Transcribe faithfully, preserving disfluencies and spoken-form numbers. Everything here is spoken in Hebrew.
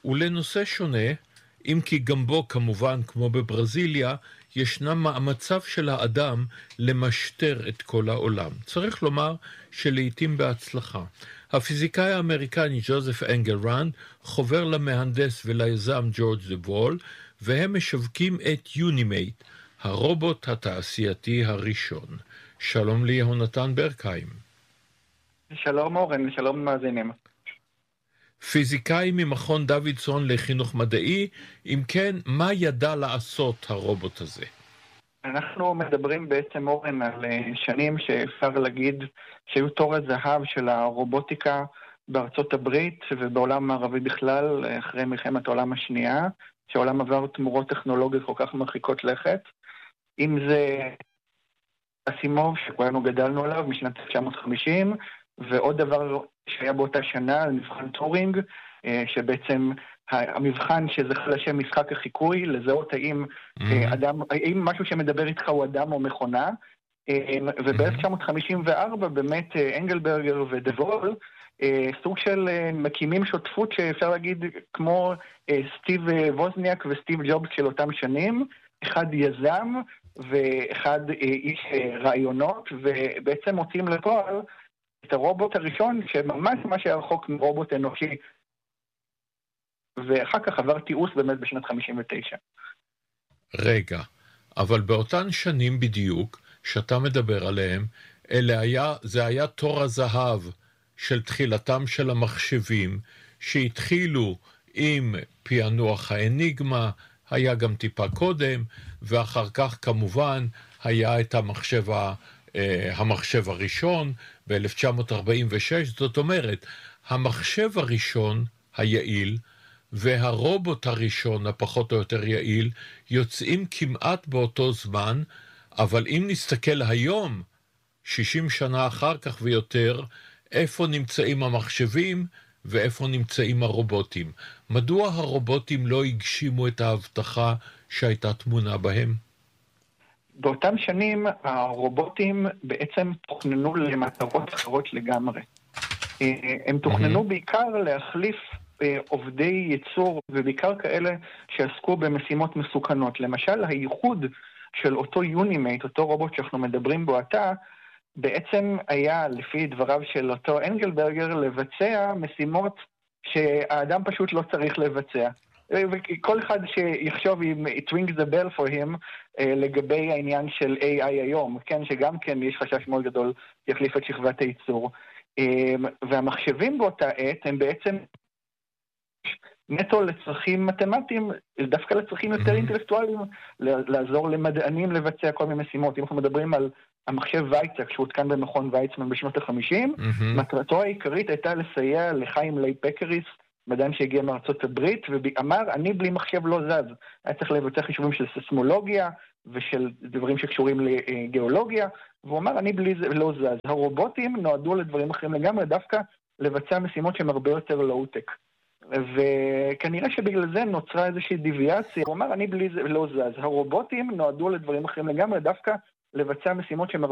ולנושא שונה, אם כי גם בו כמובן כמו בברזיליה, ישנם מאמציו של האדם למשטר את כל העולם. צריך לומר שלעיתים בהצלחה. הפיזיקאי האמריקני ג'וזף אנגלראנד חובר למהנדס וליזם ג'ורג' דבול, והם משווקים את יונימייט, הרובוט התעשייתי הראשון. שלום לי, יהונתן ברקהיים. שלום אורן, שלום מאזינים. פיזיקאי ממכון דוידסון לחינוך מדעי, אם כן, מה ידע לעשות הרובוט הזה? אנחנו מדברים בעצם אורן על שנים שאפשר להגיד שהיו תור הזהב של הרובוטיקה בארצות הברית ובעולם הערבי בכלל, אחרי מלחמת העולם השנייה, שהעולם עבר תמורות טכנולוגיות כל כך מרחיקות לכת. אם זה אסימוב שכולנו גדלנו עליו משנת אלף תשע מאות וחמישים, ועוד דבר שהיה באותה שנה, מבחן טורינג, שבעצם המבחן שזכה לשם משחק החיקוי, לזהות האם, mm-hmm. אדם, האם משהו שמדבר איתך הוא אדם או מכונה, וב-אלף תשע מאות חמישים וארבע באמת אנגלברגר ודבול, סוג של מקימים שותפות שאפשר להגיד כמו סטיב ווזניאק וסטיב ג'ובס של אותם שנים, אחד יזם ואחד איש רעיונות, ובעצם מוצאים לפועל את הרובוט הראשון שממש ממש היה רחוק מרובוט אנושי, ואחר כך עבר תיעוש באמת בשנת חמישים ותשע. רגע, אבל באותן שנים בדיוק שאתה מדבר עליהם, אלה היה, זה היה תור הזהב של תחילתם של המחשבים, שהתחילו עם פענוח האניגמה, היה גם טיפה קודם, ואחר כך כמובן היה את המחשב, המחשב הראשון ב-אלף תשע מאות ארבעים ושש, זאת אומרת, המחשב הראשון היעיל והרובוט הראשון הפחות או יותר יעיל יוצאים כמעט באותו זמן, אבל אם נסתכל היום, שישים שנה אחר כך ויותר, איפה נמצאים המחשבים ואיפה נמצאים הרובוטים? מדוע הרובוטים לא הגשימו את ההבטחה שהייתה תמונה בהם? באותם שנים הרובוטים בעצם תוכננו למטרות אחרות לגמרי. הם תוכננו בעיקר להחליף עובדי ייצור, ובעיקר כאלה שעסקו במשימות מסוכנות. למשל, הייחוד של אותו יונימייט, אותו רובוט שאנחנו מדברים בו עתה, בעצם היה, לפי דבריו של אותו אנגלברגר, לבצע משימות שהאדם פשוט לא צריך לבצע. וכל אחד שיחשוב אם it rings the bell for him לגבי העניין של איי איי היום, כן, שגם כן יש חשש מאוד גדול יחליף את שכבת הייצור. והמחשבים באותה עת הם בעצם נטו לצרכים מתמטיים, דווקא לצרכים יותר אינטלקטואליים, לעזור למדענים לבצע כל מיני משימות. אם אנחנו מדברים על המחשב וייצק שהותקן במכון ויצמן בשנות ה-חמישים, מטרתו העיקרית הייתה לסייע לחיים לי פקריס, מדען שהגיע מארצות הברית, ואמר, אני בלי מחשב לא זז. היה צריך לבצע חישובים של סיסמולוגיה ושל דברים שקשורים לגיאולוגיה, והוא אמר, אני בלי זה לא זז. הרובוטים נועדו לדברים אחרים לגמרי, דווקא לבצע משימות שהן הרבה יותר לואו-טק. וכנראה שבגלל זה נוצרה איזושהי דיוויאציה. הוא אמר, אני בלי זה לא זז. הרובוטים נועדו לדברים אחרים לגמרי, דווקא לבצע משימות שהן